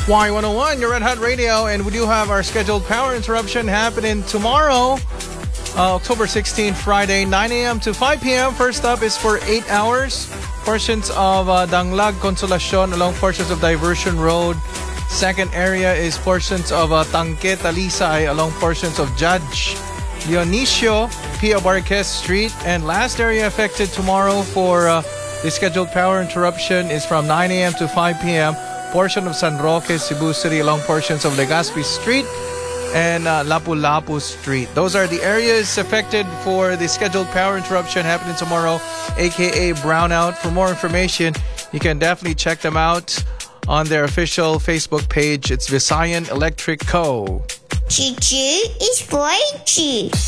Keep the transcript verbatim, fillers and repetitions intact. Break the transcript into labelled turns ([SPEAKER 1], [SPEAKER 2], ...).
[SPEAKER 1] Y one oh one, your Red Hot Radio, and we do have our scheduled power interruption happening tomorrow, uh, October sixteenth, Friday, nine a.m. to five p.m. First up is for eight hours. Portions of uh, Danglag, Consolacion along portions of Diversion Road. Second area is portions of uh, Tangke, Talisay along portions of Judge Dionisio Pia Barquez Street. And last area affected tomorrow for uh, the scheduled power interruption is from nine a.m. to five p.m. Portion of San Roque, Cebu City along portions of Legazpi Street and uh, Lapu-Lapu Street. Those are the areas affected for the scheduled power interruption happening tomorrow, aka brownout. For more information, you can definitely check them out on their official Facebook page. It's Visayan Electric Co.
[SPEAKER 2] Choo-choo is for G.